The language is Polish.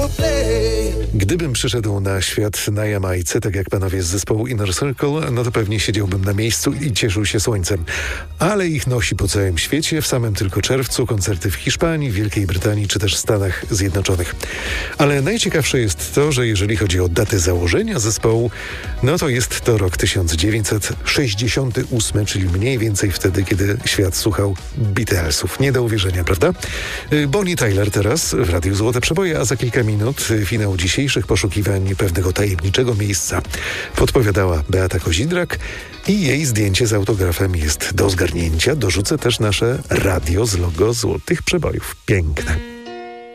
Gdybym przyszedł na świat na Jamajce, tak jak panowie z zespołu Inner Circle, no to pewnie siedziałbym na miejscu i cieszył się słońcem. Ale ich nosi po całym świecie, w samym tylko czerwcu koncerty w Hiszpanii, Wielkiej Brytanii czy też Stanach Zjednoczonych. Ale najciekawsze jest to, że jeżeli chodzi o datę założenia zespołu, no to jest to rok 1968, czyli mniej więcej wtedy, kiedy świat słuchał Beatlesów. Nie do uwierzenia, prawda? Bonnie Tyler teraz w Radiu Złote Przeboje, a za kilka minut finał dzisiejszych poszukiwań pewnego tajemniczego miejsca. Podpowiadała Beata Kozidrak i jej zdjęcie z autografem jest do zgarnięcia. Dorzucę też nasze radio z logo Złotych Przebojów. Piękne.